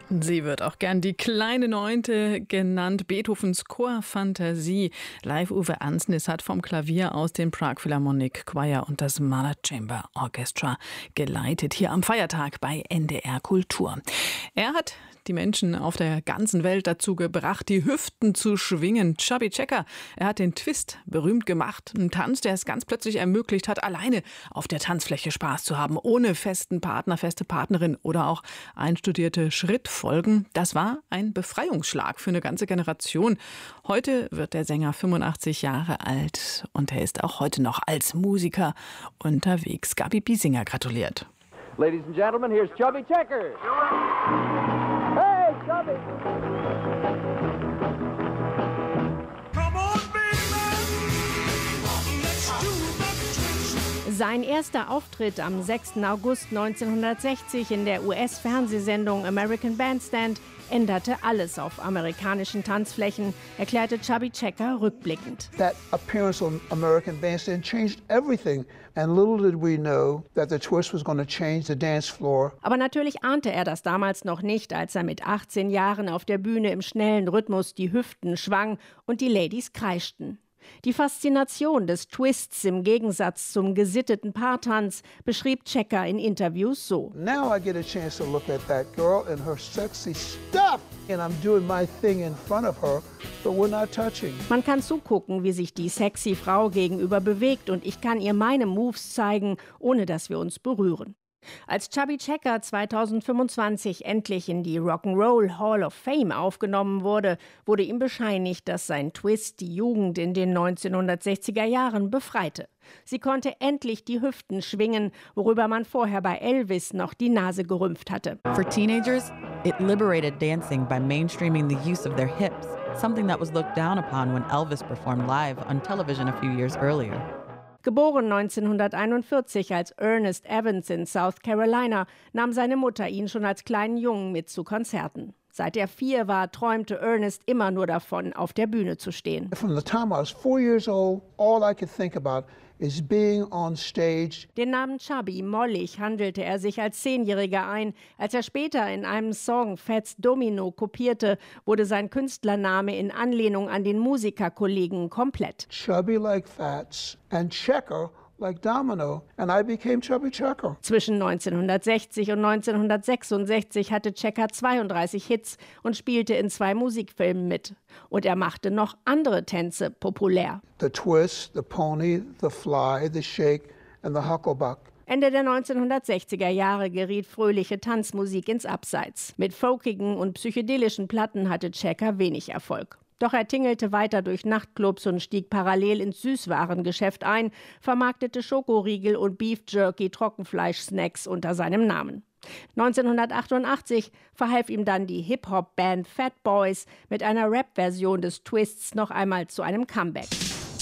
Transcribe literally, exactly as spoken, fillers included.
Sie wird auch gern die kleine Neunte genannt, Beethovens Chorfantasie. Live Uwe Ansnis hat vom Klavier aus den Prague Philharmonic Choir und das Mahler Chamber Orchestra geleitet, hier am Feiertag bei N D R Kultur. Er hat die Menschen auf der ganzen Welt dazu gebracht, die Hüften zu schwingen. Chubby Checker, er hat den Twist berühmt gemacht. Ein Tanz, der es ganz plötzlich ermöglicht hat, alleine auf der Tanzfläche Spaß zu haben, ohne festen Partner, feste Partnerin oder auch einstudierte Schrittfolgen. Das war ein Befreiungsschlag für eine ganze Generation. Heute wird der Sänger fünfundachtzig Jahre alt und er ist auch heute noch als Musiker unterwegs. Gabi Biesinger gratuliert. Ladies and gentlemen, here's Chubby Checker. Hey, Chubby! Sein erster Auftritt am sechsten August neunzehnhundertsechzig in der U S-Fernsehsendung American Bandstand änderte alles auf amerikanischen Tanzflächen, erklärte Chubby Checker rückblickend. That appearance on American Bandstand changed everything. And little did we know that the twist was going to change the dance floor. Aber natürlich ahnte er das damals noch nicht, als er mit achtzehn Jahren auf der Bühne im schnellen Rhythmus die Hüften schwang und die Ladies kreischten. Die Faszination des Twists im Gegensatz zum gesitteten Paartanz beschrieb Checker in Interviews so. Now I get a chance to look at that girl and her sexy stuff. And I'm doing my thing in front of her, but we're not touching. Man kann zugucken, wie sich die sexy Frau gegenüber bewegt und ich kann ihr meine Moves zeigen, ohne dass wir uns berühren. Als Chubby Checker zweitausendfünfundzwanzig endlich in die Rock'n'Roll Hall of Fame aufgenommen wurde, wurde ihm bescheinigt, dass sein Twist die Jugend in den neunzehnhundertsechziger Jahren befreite. Sie konnte endlich die Hüften schwingen, worüber man vorher bei Elvis noch die Nase gerümpft hatte. For teenagers, it liberated dancing by mainstreaming the use of their hips, something that was looked down upon when Elvis performed live on television a few years earlier. Geboren neunzehnhunderteinundvierzig als Ernest Evans in South Carolina, nahm seine Mutter ihn schon als kleinen Jungen mit zu Konzerten. Seit er vier war, träumte Ernest immer nur davon, auf der Bühne zu stehen. From the time I was four years old, all I could think about is being on stage. Den Namen Chubby mollig handelte er sich als Zehnjähriger ein. Als er später in einem Song Fats Domino kopierte, wurde sein Künstlername in Anlehnung an den Musikerkollegen komplett. Chubby like Fats and Checker like Domino, and I became Chubby Checker. Zwischen neunzehnhundertsechzig und neunzehnhundertsechsundsechzig hatte Checker zweiunddreißig Hits und spielte in zwei Musikfilmen mit. Und er machte noch andere Tänze populär. The twist, the pony, the fly, the shake and the hucklebuck. Ende der neunzehnhundertsechziger Jahre geriet fröhliche Tanzmusik ins Abseits. Mit folkigen und psychedelischen Platten hatte Checker wenig Erfolg. Doch er tingelte weiter durch Nachtclubs und stieg parallel ins Süßwarengeschäft ein, vermarktete Schokoriegel und Beef Jerky Trockenfleischsnacks unter seinem Namen. neunzehnhundertachtundachtzig verhalf ihm dann die Hip-Hop-Band Fat Boys mit einer Rap-Version des Twists noch einmal zu einem Comeback.